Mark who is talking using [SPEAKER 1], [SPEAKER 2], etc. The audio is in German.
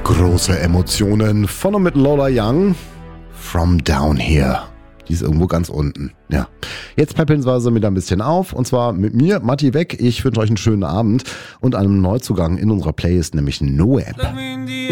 [SPEAKER 1] Große Emotionen von und mit Lola Young. From Down Here. Die ist irgendwo ganz unten. Ja. Jetzt peppeln wir sie wieder ein bisschen auf. Und zwar mit mir, Matti Weck. Ich wünsche euch einen schönen Abend und einem Neuzugang in unserer Playlist, nämlich NoApp.